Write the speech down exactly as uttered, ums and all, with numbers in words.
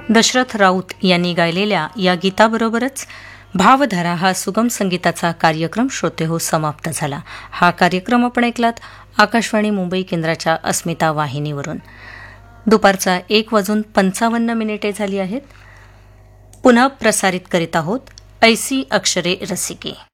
दशरथ राऊत यांनी गायलेल्या या गीताबरोबरच भावधारा हा सुगम संगीताचा कार्यक्रम श्रोतेहो समाप्त झाला. हा कार्यक्रम आपण ऐकलात आकाशवाणी मुंबई केंद्राच्या अस्मिता वाहिनीवरून. दुपारचा एक वाजून पंचावन्न मिनिटे झाली आहेत. पुन्हा प्रसारित करीत आहोत ऐसी अक्षरे रसिके.